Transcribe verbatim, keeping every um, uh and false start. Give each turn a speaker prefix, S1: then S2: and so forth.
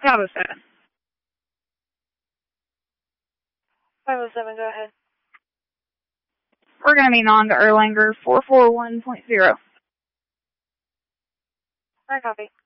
S1: five oh seven.
S2: five oh seven, go ahead.
S1: We're going to be on to Erlanger four four one point zero.
S2: I copy.